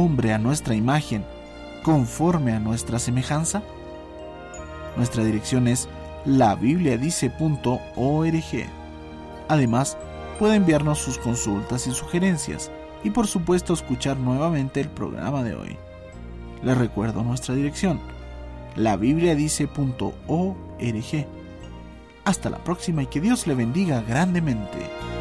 hombre a nuestra imagen, conforme a nuestra semejanza? Nuestra dirección es labibliadice.org. Además, puede enviarnos sus consultas y sugerencias y por supuesto escuchar nuevamente el programa de hoy. Les recuerdo nuestra dirección, labibliadice.org. Hasta la próxima y que Dios le bendiga grandemente.